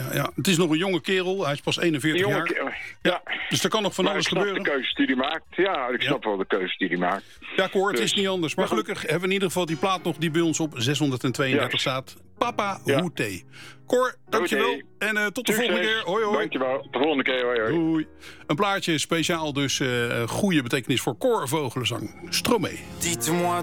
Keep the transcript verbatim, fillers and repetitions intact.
ja, ja. Het is nog een jonge kerel. Hij is pas eenenveertig jonge jaar. Ke- ja. Dus er kan nog van Maar alles ik snap gebeuren. de keuzes die hij maakt. Ja, ik snap ja. wel de keuzes die hij maakt. Ja, Cor, het dus. is niet anders. Maar gelukkig hebben we in ieder geval die plaat nog die bij ons op zeshonderdtweeëndertig ja. staat. Papa ja. Hoete. Cor, dankjewel. Hoete. En uh, tot de Succes. volgende keer. Hoi, hoi. Dankjewel. Tot de volgende keer. Hoi, hoi. Doei. Een plaatje speciaal dus uh, goede betekenis voor Cor Vogelenzang. Stromae.